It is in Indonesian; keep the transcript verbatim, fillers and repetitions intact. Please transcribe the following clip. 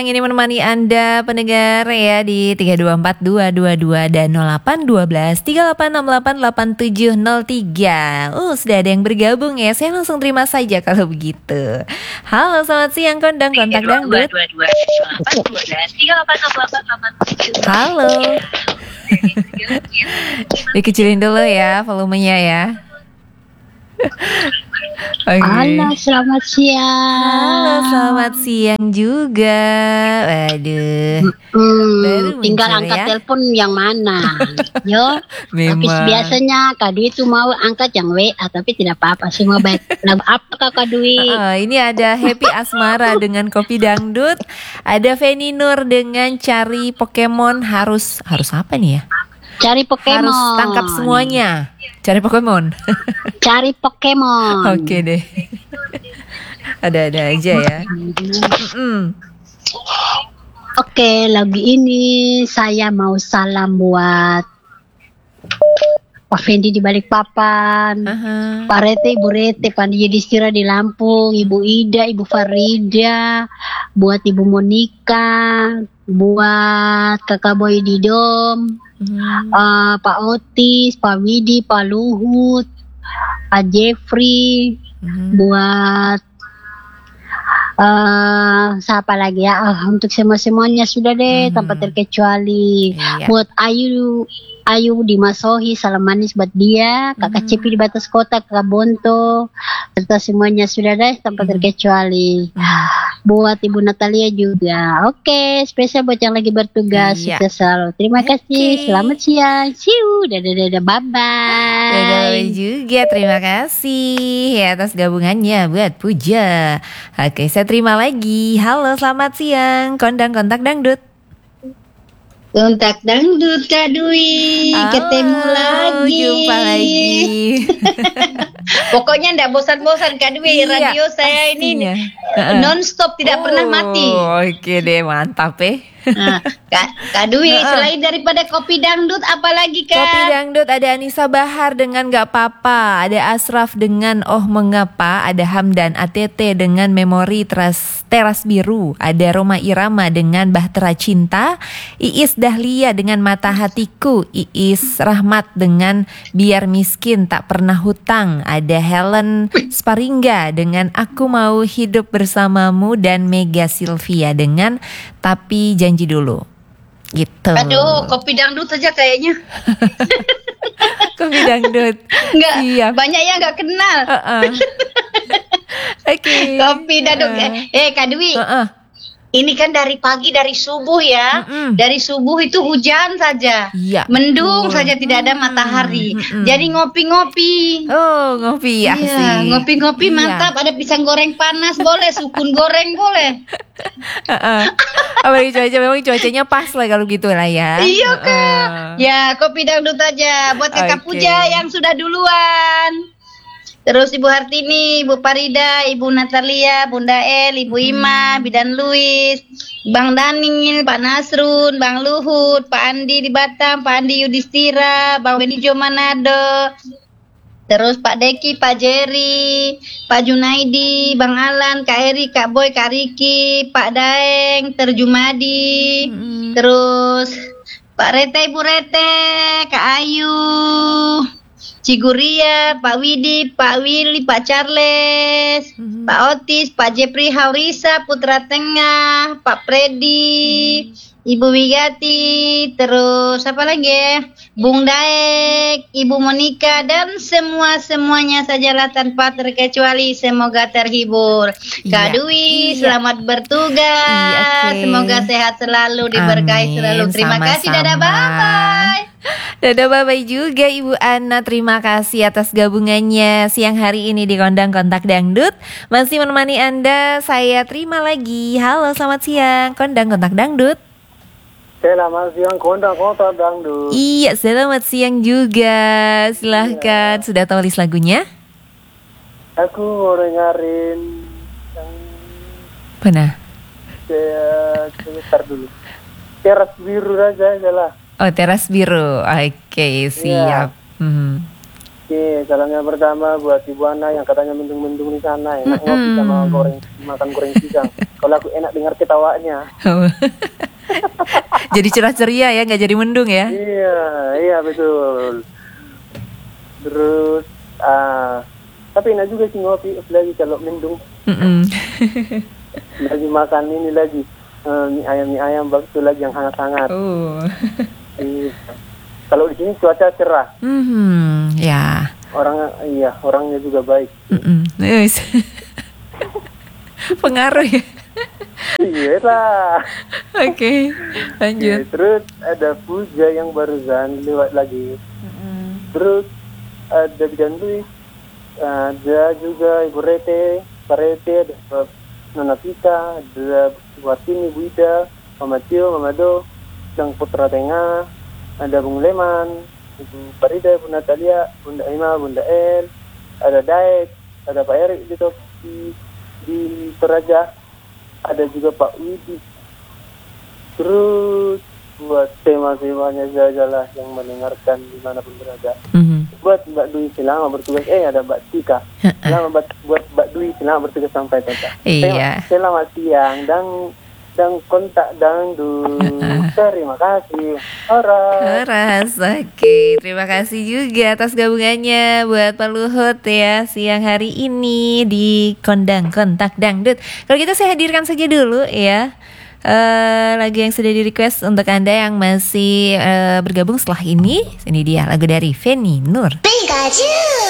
Yang ini menemani Anda pendengar ya di tiga dua empat dua dua dua dan nol delapan satu dua tiga delapan enam delapan delapan tujuh nol tiga. Uh, sudah ada yang bergabung ya. Saya langsung terima saja kalau begitu. Halo, selamat siang Kondang Kontak Dangdut. Halo. Dikecilin dulu ya volumenya ya. Okay. Halo, selamat siang. Halo, selamat siang juga. Waduh. Hmm, tinggal angkat ya? Telepon yang mana? Yo. Tapi biasanya Kak Dwi itu mau angkat yang W A, tapi tidak apa-apa, semua baik. Lagu apa Kak Dwi? Uh, ini ada Happy Asmara dengan Kopi Dangdut. Ada Feni Nur dengan Cari Pokemon. Harus harus apa nih ya? Cari Pokemon. Harus tangkap semuanya. Cari Pokemon. Cari Pokemon. Oke deh. Ada-ada aja ya. Mm-mm. Oke, lagi ini saya mau salam buat Pak Fendi di Balikpapan, uh-huh. Pak Rete, Ibu Rete, Pandi Yudhistira di Lampung, Ibu Ida, Ibu Farida, buat Ibu Monika, buat Kakak Boy di Dom, hmm. uh, Pak Otis, Pak Widi, Pak Luhut, Pak Jeffrey, hmm. buat uh, siapa lagi ya? Uh, untuk semua-semuanya sudah deh, hmm. tanpa terkecuali. Iya. Buat Ayu, Ayu di Masohi, salam manis buat dia, Kakak hmm. Cepi di Batas Kota, Kakak Bonto, serta semuanya sudah deh, tanpa hmm. terkecuali. Hmm. Buat Ibu Natalia juga. Oke, spesial buat yang lagi bertugas. Iya. Sukses selalu. Terima okay. kasih. Selamat siang. See you. Dadah dadah. Bye bye. Dadah juga. Terima kasih ya atas gabungannya buat Puja. Oke, saya terima lagi. Halo, selamat siang. Kondang Kontak Dangdut. Kontak Dangdut Kak Dwi. Halo, ketemu lagi. Jumpa lagi. Pokoknya enggak bosan-bosan Kak Dwi. Iya, radio saya pastinya. Ini non-stop tidak oh, pernah mati. Oke deh, mantap eh. Nah, Kak, Kak Dwi, uh-uh. selain daripada Kopi Dangdut, apalagi Kak? Kopi Dangdut ada Anissa Bahar dengan Gak Papa, ada Asraf dengan Oh Mengapa, ada Hamdan A T T dengan Memori Teras, Teras Biru, ada Roma Irama dengan Bahtera Cinta, Iis Dahlia dengan Mata Hatiku, Iis Rahmat dengan Biar Miskin Tak Pernah Hutang, ada Helen Sparingga dengan Aku Mau Hidup Bersamamu, dan Mega Sylvia dengan Tapi Janji Dulu. Gitu. Aduh, Kopi Dangdut saja kayaknya. Kopi Dangdut. Enggak, siap. Banyak yang enggak kenal. Uh-uh. Oke. Okay. Kopi Dangdut. Uh. Eh, Kak Dwi. Uh-uh. Ini kan dari pagi, dari subuh ya. Mm-mm. Dari subuh itu hujan saja. Ya. Mendung oh. saja, tidak ada matahari. Mm-mm. Jadi ngopi-ngopi. Oh, ngopi ya iya, sih. Ngopi-ngopi iya. Mantap. Ada pisang goreng panas boleh, sukun goreng boleh. Uh-uh. Apalagi cuaca, memang cuacanya pas lah kalau gitu lah ya. Iya Kak. Uh-uh. Ya, Kopi Dangdut aja. Buat Kakak okay. Puja yang sudah duluan. Terus Ibu Hartini, Ibu Parida, Ibu Natalia, Bunda El, Ibu Ima, hmm. Bidan Luis, Bang Danil, Pak Nasrun, Bang Luhut, Pak Andi di Batam, Pak Andi Yudhistira, Bang Benijo Manado, terus Pak Deki, Pak Jerry, Pak Junaidi, Bang Alan, Kak Eri, Kak Boy, Kak Riki, Pak Daeng, Terjumadi, hmm. terus Pak Rete, Ibu Rete, Kak Ayu, Ciguria, Pak Widi, Pak Willy, Pak Charles, mm-hmm. Pak Otis, Pak Jepri Haurisa, Putra Tengah, Pak Freddy, mm-hmm. Ibu Wigati, terus apa lagi ya? Bung Daek, Ibu Monika, dan semua-semuanya sajalah tanpa terkecuali. Semoga terhibur. Iya. Kak Dwi, iya. Selamat bertugas. Iya, okay. Semoga sehat selalu, diberkahi selalu. Terima Sama-sama. kasih, dadah, bye-bye. Dadah bye-bye juga Ibu Ana. Terima kasih atas gabungannya siang hari ini di Kondang Kontak Dangdut. Masih menemani Anda, saya terima lagi. Halo, selamat siang Kondang Kontak Dangdut. Selamat siang Kondang Kontak Dangdut. Iya, selamat siang juga. Silahkan, iya. Sudah tahu list lagunya? Aku mau dengerin yang mana? Saya sebentar dulu. Teras Biru aja lah. Oh, Teras Biru. Oke, okay, siap. Ya. Hmm. Oke, salam yang pertama buat Ibu Ana yang katanya mendung-mendung di sana, enak ngopi sama goreng, makan goreng pisang. Kalau aku enak dengar ketawanya. Jadi cerah ceria ya, nggak jadi mendung ya? Iya, iya betul. Terus, ah, tapi enak juga sih ngopi lagi kalau mendung. Lagi makan ini lagi, uh, mie ayam mie ayam bakso lagi yang hangat-hangat. Oh. Iya. Kalau di sini cuaca cerah. Hmm, ya. Orang, iya, orangnya juga baik. Yes. Pengaruh ya. Iya lah. Oke, okay, lanjut. Oke, terus ada Puja yang barusan lewat lagi. Mm-hmm. Terus ada Bidan Luis, ada juga Ibu Rete, Pak Rete, ada Nona Pita, ada Bu Artini, Bu Ida, Mama Tio, Mama Do, dan Putra Tengah, ada Bung Leman, Ibu Farida, Bu Natalia, Bunda Ima, Bunda El, ada Daek, ada Pak Erik di Topi, di Toraja, ada juga Pak Widi. Terus buat tema-temanya saja lah yang mendengarkan dimanapun berada. Mm-hmm. Buat Mbak Dwi selama bertugas, eh ada Mbak Tika. Selamat buat Mbak Dwi selama bertugas sampai tata. Iya. Selamat siang dan dan kontak dangdut. Terima kasih. Horas. Horas. Oke, terima kasih juga atas gabungannya buat Pak Luhut ya siang hari ini di Kondang Kontak Dangdut. Kalau gitu saya hadirkan saja dulu ya. Uh, lagu yang sudah di request untuk Anda yang masih uh, bergabung setelah ini. Ini dia lagu dari Feni Nur. Pikachu.